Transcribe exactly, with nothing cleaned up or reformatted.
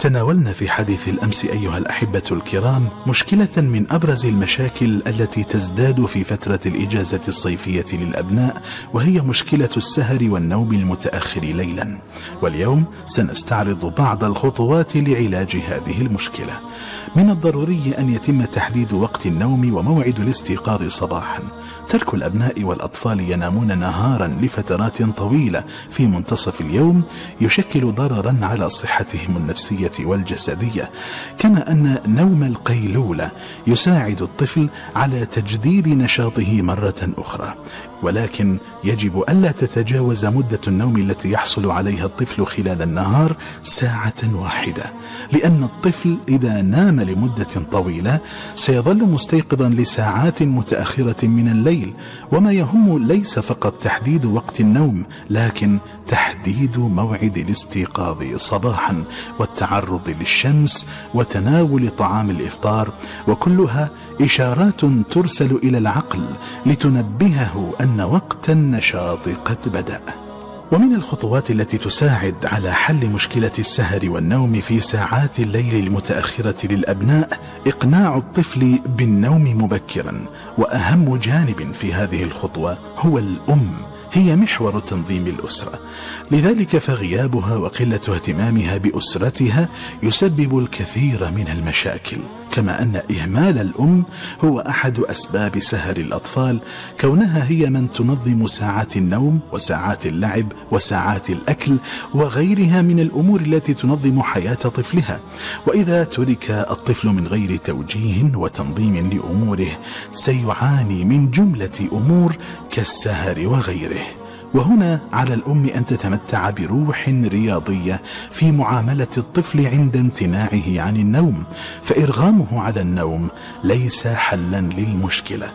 تناولنا في حديث الأمس أيها الأحبة الكرام مشكلة من أبرز المشاكل التي تزداد في فترة الإجازة الصيفية للأبناء، وهي مشكلة السهر والنوم المتأخر ليلا. واليوم سنستعرض بعض الخطوات لعلاج هذه المشكلة. من الضروري أن يتم تحديد وقت النوم وموعد الاستيقاظ صباحا. ترك الأبناء والأطفال ينامون نهارا لفترات طويلة في منتصف اليوم يشكل ضررا على صحتهم النفسية والجسدية، كما أن نوم القيلولة يساعد الطفل على تجديد نشاطه مرة أخرى، ولكن يجب ألا تتجاوز مدة النوم التي يحصل عليها الطفل خلال النهار ساعة واحدة، لأن الطفل إذا نام لمدة طويلة سيظل مستيقظا لساعات متأخرة من الليل. وما يهم ليس فقط تحديد وقت النوم، لكن تحديد موعد الاستيقاظ صباحا، والتعرض للشمس، وتناول طعام الإفطار، وكلها إشارات ترسل إلى العقل لتنبهه أن وقت النشاط قد بدأ. ومن الخطوات التي تساعد على حل مشكلة السهر والنوم في ساعات الليل المتأخرة للأبناء إقناع الطفل بالنوم مبكرا. وأهم جانب في هذه الخطوة هو الأم، هي محور تنظيم الأسرة، لذلك فغيابها وقلة اهتمامها بأسرتها يسبب الكثير من المشاكل. كما أن إهمال الأم هو أحد أسباب سهر الأطفال، كونها هي من تنظم ساعات النوم وساعات اللعب وساعات الأكل وغيرها من الأمور التي تنظم حياة طفلها. وإذا ترك الطفل من غير توجيه وتنظيم لأموره سيعاني من جملة أمور كالسهر وغيره. وهنا على الأم أن تتمتع بروح رياضية في معاملة الطفل عند امتناعه عن النوم، فإرغامه على النوم ليس حلا للمشكلة،